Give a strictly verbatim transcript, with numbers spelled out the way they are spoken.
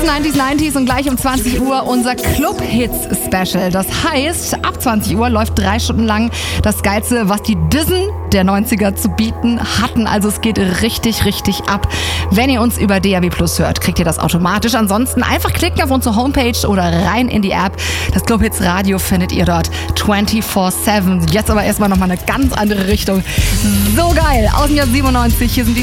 neunziger neunziger und gleich um zwanzig Uhr unser Club-Hits-Special. Das heißt, ab zwanzig Uhr läuft drei Stunden lang das Geilste, was die Dissen der neunziger zu bieten hatten. Also es geht richtig, richtig ab. Wenn ihr uns über D A B Plus hört, kriegt ihr das automatisch. Ansonsten einfach klicken auf unsere Homepage oder rein in die App. Das Club Hits Radio findet ihr dort vierundzwanzig sieben. Jetzt aber erstmal nochmal eine ganz andere Richtung. So geil. Aus dem Jahr siebenundneunzig. Hier sind die